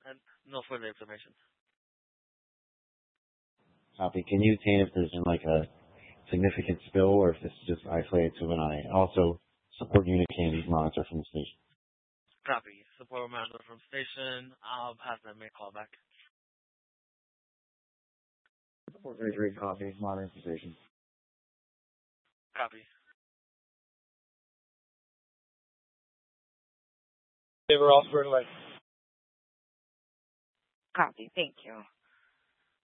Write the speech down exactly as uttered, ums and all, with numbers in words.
And no further information. Copy. Can you obtain if there's been like a significant spill or if this is just isolated to an eye? Also, support unit can be monitored from the station. Copy. Support manager from station. I'll have them make call back. Support three copy. Monitoring from station. Copy. They were all squared away. Copy. Thank you.